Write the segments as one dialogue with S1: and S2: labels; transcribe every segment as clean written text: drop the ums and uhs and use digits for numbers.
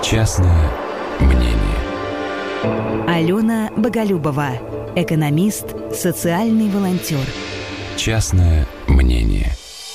S1: Частное мнение.
S2: Алена Боголюбова, экономист, социальный волонтер.
S1: Частное мнение.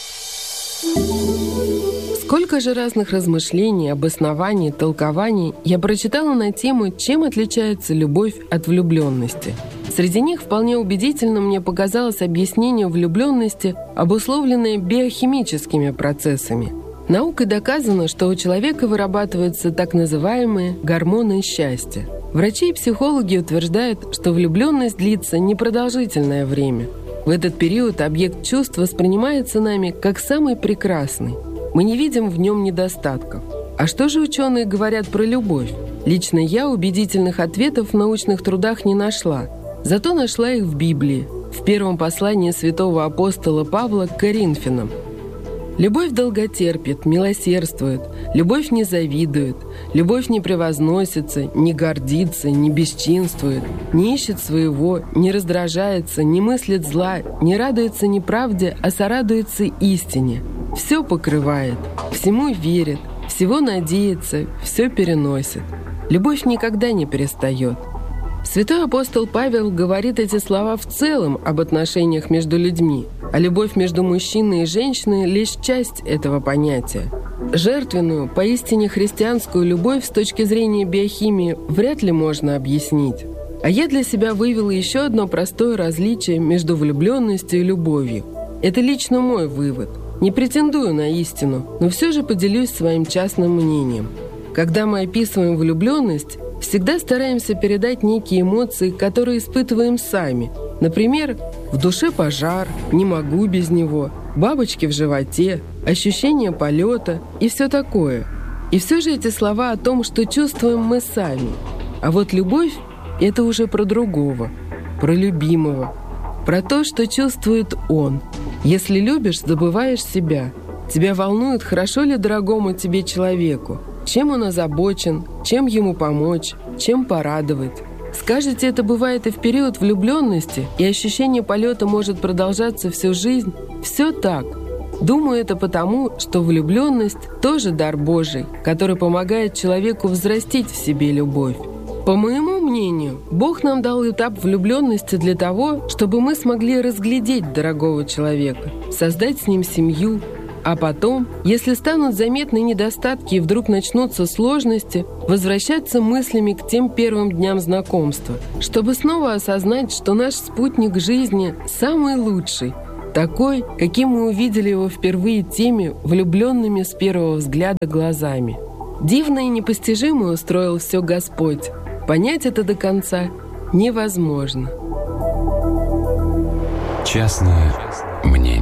S3: Сколько же разных размышлений, обоснований, толкований я прочитала на тему, чем отличается любовь от влюбленности. Среди них вполне убедительно мне показалось объяснение влюбленности, обусловленное биохимическими процессами. Наукой доказано, что у человека вырабатываются так называемые гормоны счастья. Врачи и психологи утверждают, что влюбленность длится непродолжительное время. В этот период объект чувств воспринимается нами как самый прекрасный. Мы не видим в нем недостатков. А что же ученые говорят про любовь? Лично я убедительных ответов в научных трудах не нашла. Зато нашла их в Библии, в первом послании святого апостола Павла к Коринфянам. «Любовь долготерпит, милосердствует, любовь не завидует, любовь не превозносится, не гордится, не бесчинствует, не ищет своего, не раздражается, не мыслит зла, не радуется неправде, а сорадуется истине. Все покрывает, всему верит, всего надеется, все переносит. Любовь никогда не перестает». Святой апостол Павел говорит эти слова в целом об отношениях между людьми, а любовь между мужчиной и женщиной – лишь часть этого понятия. Жертвенную, поистине христианскую любовь с точки зрения биохимии вряд ли можно объяснить. А я для себя вывела еще одно простое различие между влюбленностью и любовью. Это лично мой вывод. Не претендую на истину, но все же поделюсь своим частным мнением. Когда мы описываем влюбленность, всегда стараемся передать некие эмоции, которые испытываем сами. Например, в душе пожар, не могу без него, бабочки в животе, ощущение полета и все такое. И все же эти слова о том, что чувствуем мы сами. А вот любовь – это уже про другого, про любимого, про то, что чувствует он. Если любишь, забываешь себя. Тебя волнует, хорошо ли дорогому тебе человеку, чем он озабочен, чем ему помочь, чем порадовать. Скажете, это бывает и в период влюбленности, и ощущение полета может продолжаться всю жизнь. Все так. Думаю, это потому, что влюбленность тоже дар Божий, который помогает человеку взрастить в себе любовь. По моему мнению, Бог нам дал этап влюбленности для того, чтобы мы смогли разглядеть дорогого человека, создать с ним семью. А потом, если станут заметны недостатки и вдруг начнутся сложности, возвращаться мыслями к тем первым дням знакомства, чтобы снова осознать, что наш спутник жизни самый лучший, такой, каким мы увидели его впервые теми, влюбленными с первого взгляда глазами. Дивно и непостижимо устроил все Господь. Понять это до конца невозможно.
S1: Частное мнение.